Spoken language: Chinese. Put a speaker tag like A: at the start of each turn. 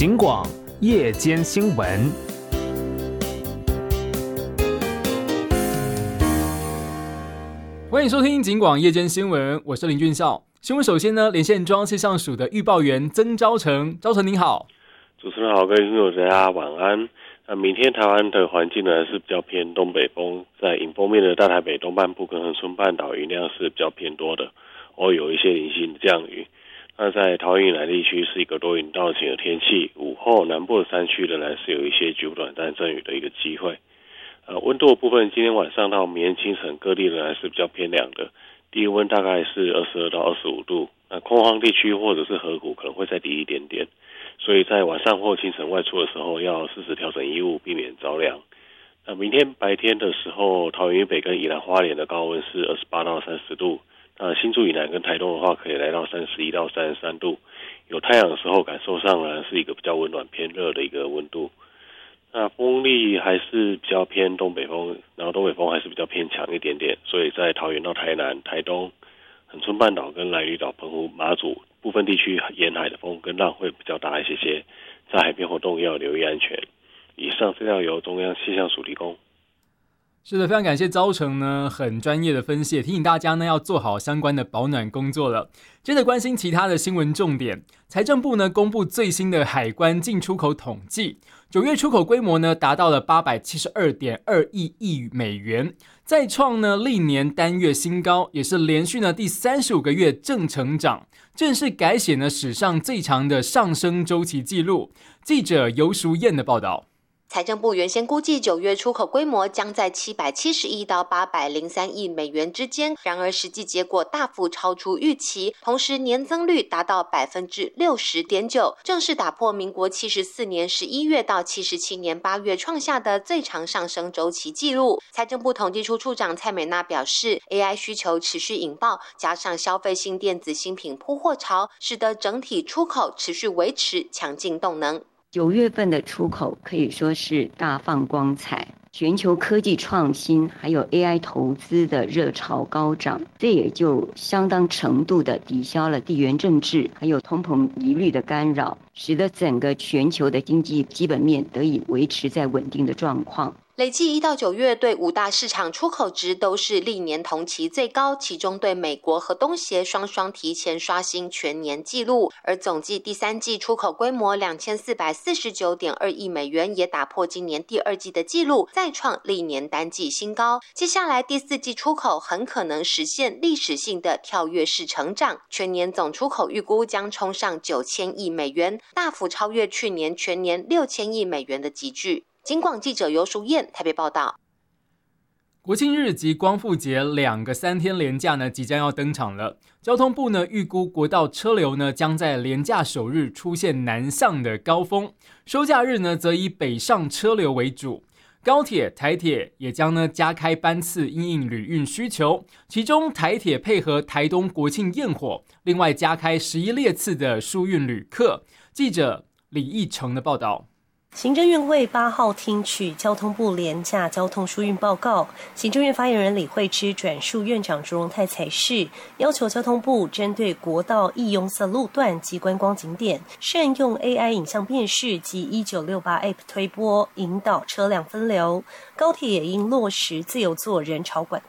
A: 警广夜间新闻。欢迎收听警广夜间新闻，我是林俊孝。新闻首先呢，连线中央气象署的预报员曾昭成，昭成您好。
B: 主持人好，各位听众大家晚安。明天台湾的环境呢是比较偏东北风，在迎风面的大台北东半部跟恒春半岛云量是比较偏多的，偶尔有一些零星的降雨。那在桃园以南地区是一个多云到晴的天气，午后南部的山区仍然是有一些局部短暂阵雨的一个机会。温度的部分，今天晚上到明天清晨各地仍然是比较偏凉的，低温大概是22到25度。那空旷地区或者是河谷可能会再低一点点，所以在晚上或清晨外出的时候要适时调整衣物，避免着凉。那明天白天的时候，桃园以北跟宜兰花莲的高温是28到30度。那新竹以南跟台东的话，可以来到31到33度。有太阳的时候，感受上呢是一个比较温暖偏热的一个温度。那风力还是比较偏东北风，然后东北风还是比较偏强一点点，所以在桃园到台南、台东、恒春半岛跟兰屿岛、澎湖、马祖部分地区沿海的风跟浪会比较大一些，在海边活动要留意安全。以上资料由中央气象署提供。
A: 是的，非常感谢昭成呢，很专业的分析，也提醒大家呢要做好相关的保暖工作了。接着关心其他的新闻重点，财政部呢公布最新的海关进出口统计，9月出口规模呢达到了872.2亿美元，再创呢历年单月新高，也是连续呢第35个月正成长，正式改写呢史上最长的上升周期记录。记者游淑燕的报道。
C: 财政部原先估计9月出口规模将在770亿到803亿美元之间，然而实际结果大幅超出预期，同时年增率达到 60.9%， 正式打破民国74年11月到77年8月创下的最长上升周期纪录。财政部统计处处长蔡美娜表示， AI 需求持续引爆，加上消费性电子新品铺货潮，使得整体出口持续维持强劲动能。
D: 9月份的出口可以说是大放光彩，全球科技创新还有 AI 投资的热潮高涨，这也就相当程度的抵消了地缘政治还有通膨疑虑的干扰，使得整个全球的经济基本面得以维持在稳定的状况。
C: 累计1到9月对5大市场出口值都是历年同期最高，其中对美国和东协双双提前刷新全年纪录，而总计第3季出口规模2449.2亿美元，也打破今年第2季的纪录，再创历年单季新高。接下来第4季出口很可能实现历史性的跳跃式成长，全年总出口预估将冲上9000亿美元，大幅超越去年全年6000亿美元的集聚。警广记者游淑燕台北报道。
A: 国庆日及光复节2个3天连假呢即将要登场了，交通部呢预估国道车流呢将在连假首日出现南向的高峰，收假日呢则以北上车流为主。高铁、台铁也将呢加开班次因应旅运需求，其中台铁配合台东国庆焰火，另外加开11列次的疏运旅客。记者李义成的报道。
E: 行政院会8号听取交通部廉价交通疏运报告，行政院发言人李慧芝转述院长卓荣泰裁示，要求交通部针对国道易拥塞路段及观光景点，善用 AI 影像辨识及1968 App 推播，引导车辆分流。高铁也应落实自由座人潮管